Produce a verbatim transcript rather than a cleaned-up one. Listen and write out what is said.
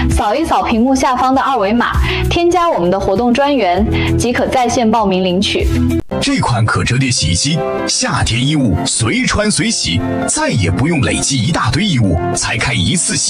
扫一扫屏幕下方的二维码，添加我们的活动专员，即可在线报名领取。 这款可折叠洗衣机，夏天衣物随穿随洗，再也不用累积一大堆衣物才开一次洗。